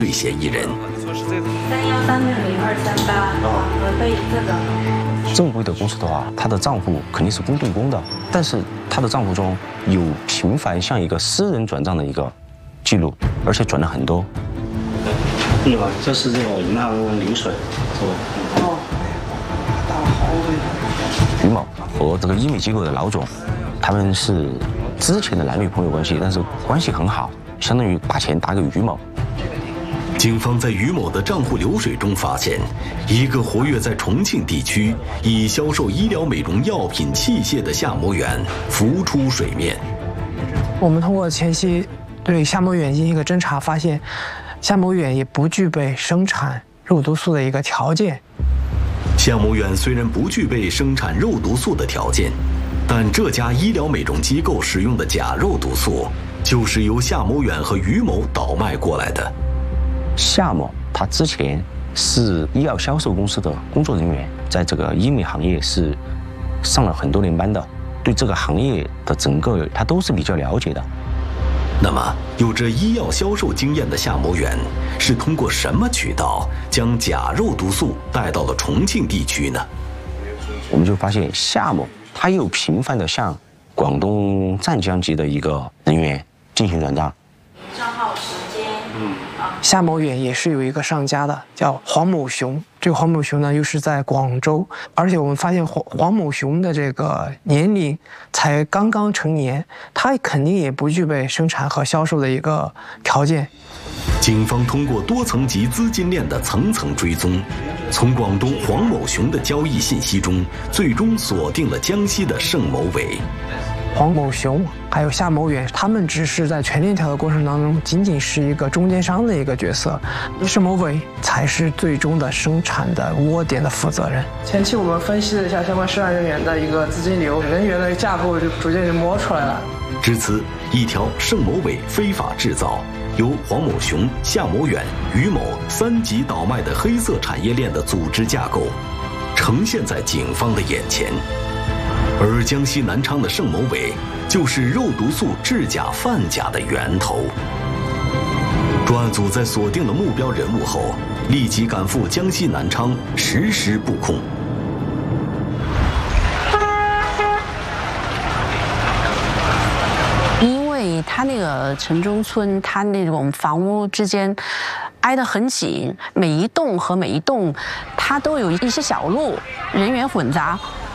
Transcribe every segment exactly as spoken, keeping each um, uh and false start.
罪嫌疑人。 三幺三六零二三八，核对这个。 正规的公司的话，她的账户肯定是公对公的，但是她的账户中有频繁向一个私人转账的一个记录，而且转了很多。 对吧？这是这个银行流水，是吧？哦，大好于某和这个医美机构的老总，他们是之前的男女朋友关系，但是关系很好，相当于把钱打给于某。 警方在于某的账户流水中发现，一个活跃在重庆地区以销售医疗美容药品器械的夏某远浮出水面。 我们通过前期对夏某远进行一个侦查，发现夏某远也不具备生产肉毒素的一个条件。 夏某远虽然不具备生产肉毒素的条件，但这家医疗美容机构使用的假肉毒素，就是由夏某远和于某倒卖过来的。 夏某他之前是医药销售公司的工作人员，在这个医美行业是上了很多年班的，对这个行业的整个他都是比较了解的。 那么，有着医药销售经验的夏某远是通过什么渠道将假肉毒素带到了重庆地区呢？ 我们就发现夏某他又频繁地向广东湛江籍的一个人员进行转账。 账号时间，嗯， 夏某远也是有一个上家的，叫黄某雄。这个黄某雄呢，又是在广州，而且我们发现黄黄某雄的这个年龄才刚刚成年，他肯定也不具备生产和销售的一个条件。 警方通过多层级资金链的层层追踪，从广东黄某雄的交易信息中，最终锁定了江西的盛某伟。 黄某雄还有夏某远，他们只是在全链条的过程当中，仅仅是一个中间商的一个角色，盛某伟才是最终的生产的窝点的负责人。前期我们分析了一下相关涉案人员的一个资金流，人员的架构就逐渐就摸出来了。 至此，一条盛某伟非法制造，由黄某雄、夏某远、于某三级倒卖的黑色产业链的组织架构，呈现在警方的眼前。而江西南昌的盛某伟就是肉毒素制假贩假的源头。专案组在锁定了目标人物后，立即赶赴江西南昌实施布控。 因为他那个城中村，他那种房屋之间挨得很紧，每一栋和每一栋，它都有一些小路，人员混杂。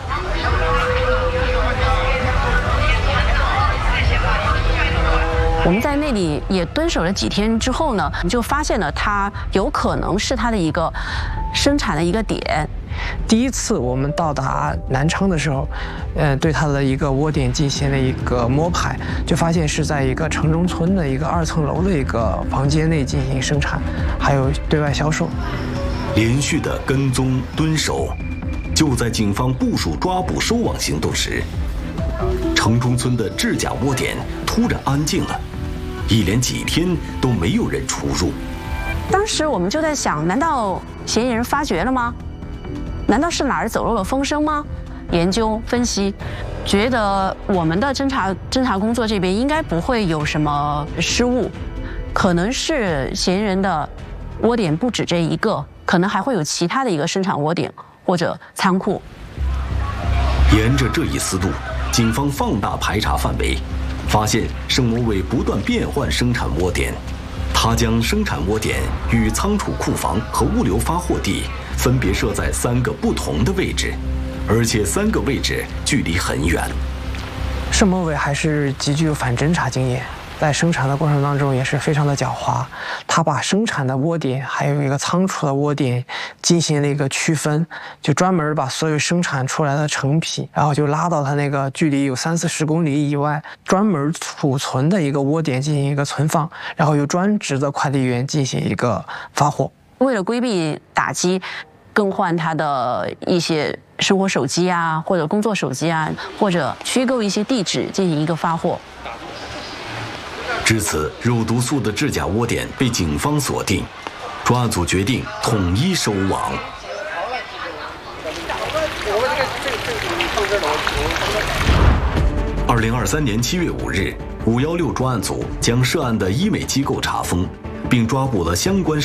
我们在那里也蹲守了几天之后呢，就发现了它有可能是它的一个生产的一个点。 第一次我们到达南昌的时候，呃，对它的一个窝点进行了一个摸排，就发现是在一个城中村的一个二层楼的一个房间内进行生产，还有对外销售。 连续的跟踪蹲守，就在警方部署抓捕收网行动时，城中村的制假窝点突然安静了。一连几天都没有人出入。 当时我们就在想，难道嫌疑人发觉了吗？难道是哪儿走漏了风声吗？研究分析，觉得我们的侦查侦查工作这边应该不会有什么失误，可能是嫌疑人的窝点不止这一个，可能还会有其他的一个生产窝点或者仓库。 沿着这一思路，警方放大排查范围。发现盛某伟不断变换生产窝点，他将生产窝点与仓储库房和物流发货地分别设在三个不同的位置，而且三个位置距离很远。 盛某伟还是极具反侦查经验，在生产的过程当中也是非常的狡猾，他把生产的窝点还有一个仓储的窝点进行了一个区分，就专门把所有生产出来的成品，然后就拉到他那个距离有三四十公里以外专门储存的一个窝点进行一个存放，然后由专职的快递员进行一个发货。 为了规避打击，更换他的一些生活手机啊，或者工作手机啊，或者虚构一些地址进行一个发货。 至此，肉毒素的制假窝点被警方锁定，专案组决定统一收网。二零二三年七月五日，五幺六专案组将涉案的医美机构查封， 并抓捕了相关